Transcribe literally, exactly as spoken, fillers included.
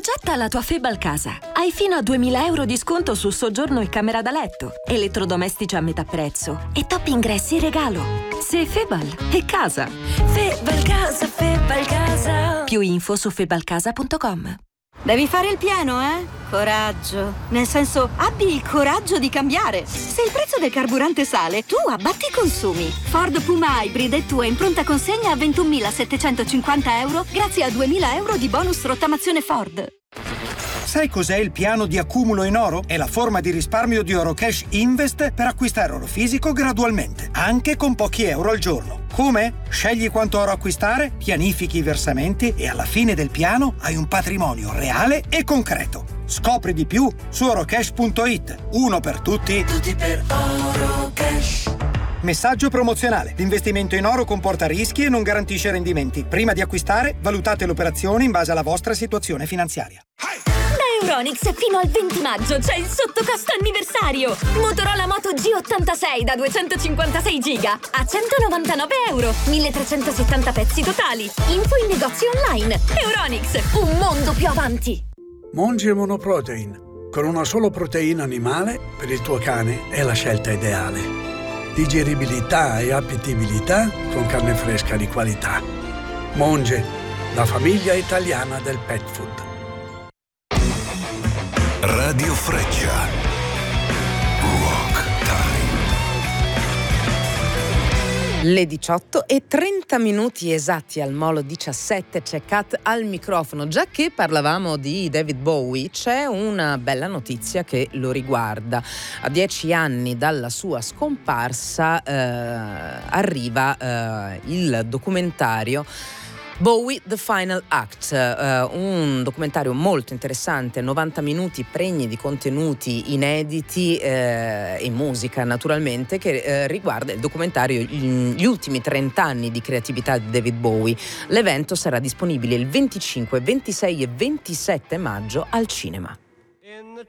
Progetta la tua Febal casa. Hai fino a duemila euro di sconto su soggiorno e camera da letto, elettrodomestici a metà prezzo e top ingressi regalo. Se Febal è casa. Febal casa, Febal casa. Più info su febalcasa punto com. Devi fare il pieno, eh? Coraggio. Nel senso, abbi il coraggio di cambiare. Se il prezzo del carburante sale, tu abbatti i consumi. Ford Puma Hybrid è tua in pronta consegna a ventunomilasettecentocinquanta euro grazie a duemila euro di bonus rottamazione Ford. Sai cos'è il piano di accumulo in oro? È la forma di risparmio di Eurocash Invest per acquistare oro fisico gradualmente, anche con pochi euro al giorno. Come? Scegli quanto oro acquistare, pianifichi i versamenti e alla fine del piano hai un patrimonio reale e concreto. Scopri di più su eurocash punto it. Uno per tutti, tutti per Eurocash. Messaggio promozionale. L'investimento in oro comporta rischi e non garantisce rendimenti. Prima di acquistare, valutate l'operazione in base alla vostra situazione finanziaria. Da Euronics fino al venti maggio c'è il sottocosto anniversario. Motorola Moto G ottantasei da duecentocinquantasei giga a centonovantanove euro. milletrecentosettanta pezzi totali. Info in negozi online. Euronics, un mondo più avanti. Monge Monoprotein. Con una solo proteina animale, per il tuo cane è la scelta ideale. Digeribilità e appetibilità con carne fresca di qualità. Monge, la famiglia italiana del pet food. Radio Freccia. Rock Time. Le diciotto e trenta minuti esatti al Molo diciassette, c'è Kat al microfono. Già che parlavamo di David Bowie, c'è una bella notizia che lo riguarda. A dieci anni dalla sua scomparsa eh, arriva eh, il documentario Bowie The Final Act, uh, un documentario molto interessante, novanta minuti pregni di contenuti inediti eh, e musica naturalmente, che eh, riguarda il documentario gli ultimi trenta anni di creatività di David Bowie. L'evento sarà disponibile il venticinque, ventisei e ventisette maggio al cinema. In the